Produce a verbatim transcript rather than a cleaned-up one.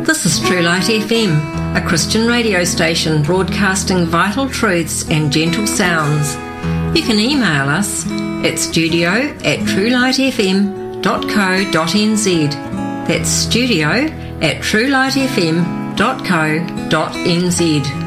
This is True Light F M, a Christian radio station broadcasting vital truths and gentle sounds. You can email us at studio at truelightfm dot co dot n z. That's studio at truelightfm dot co dot n z.